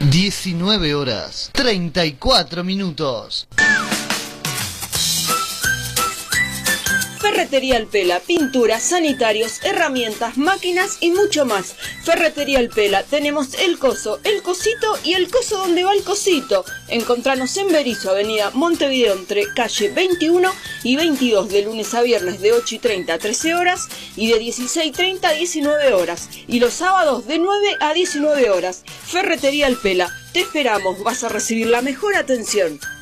19 horas 34 minutos. Ferretería El Pela, pinturas, sanitarios, herramientas, máquinas y mucho más. Ferretería El Pela, tenemos el coso, el cosito y el coso donde va el cosito. Encontranos en Berizo, avenida Montevideo, entre calle 21 y 22, de lunes a viernes de 8:30 a 13 horas y de 16:30 a 19 horas. Y los sábados de 9 a 19 horas. Ferretería El Pela, te esperamos, vas a recibir la mejor atención.